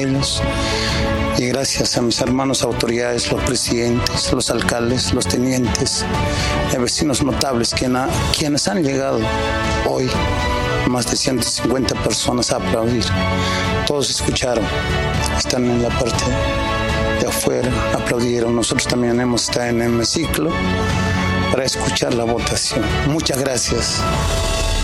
ellos. Y gracias a mis hermanos autoridades, los presidentes, los alcaldes, los tenientes, vecinos notables, quienes han llegado hoy, más de 150 personas a aplaudir. Todos escucharon, están en la parte de afuera, aplaudieron. Nosotros también hemos estado en el hemiciclo para escuchar la votación. Muchas gracias.